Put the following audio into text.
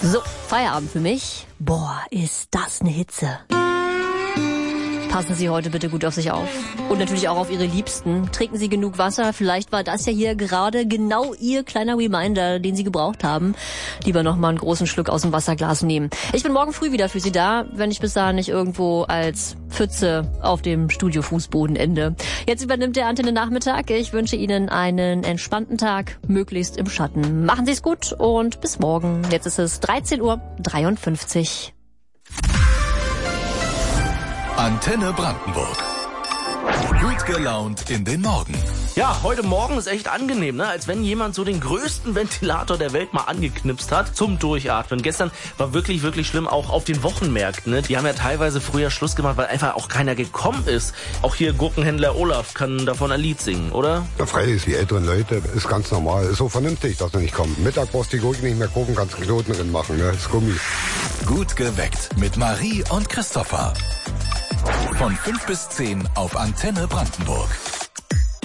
So, Feierabend für mich. Boah, ist das eine Hitze. Passen Sie heute bitte gut auf sich auf. Und natürlich auch auf Ihre Liebsten. Trinken Sie genug Wasser. Vielleicht war das ja hier gerade genau Ihr kleiner Reminder, den Sie gebraucht haben. Lieber noch mal einen großen Schluck aus dem Wasserglas nehmen. Ich bin morgen früh wieder für Sie da, wenn ich bis dahin nicht irgendwo als Pfütze auf dem Studiofußboden ende. Jetzt übernimmt der Antenne Nachmittag. Ich wünsche Ihnen einen entspannten Tag, möglichst im Schatten. Machen Sie es gut und bis morgen. Jetzt ist es 13:53 Uhr. Antenne Brandenburg. Gut gelaunt in den Morgen. Ja, heute Morgen ist echt angenehm, ne? Als wenn jemand so den größten Ventilator der Welt mal angeknipst hat zum Durchatmen. Gestern war wirklich, wirklich schlimm, auch auf den Wochenmärkten, ne? Die haben ja teilweise früher Schluss gemacht, weil einfach auch keiner gekommen ist. Auch hier Gurkenhändler Olaf kann davon ein Lied singen, oder? Ja, freilich, die älteren Leute, ist ganz normal. Ist so vernünftig, dass sie nicht kommen. Mittag brauchst du die Gurken nicht mehr gucken, kannst einen Knoten drin machen, ne? Das ist Gummi. Gut geweckt mit Marie und Christopher. Von 5 bis 10 auf Antenne Brandenburg.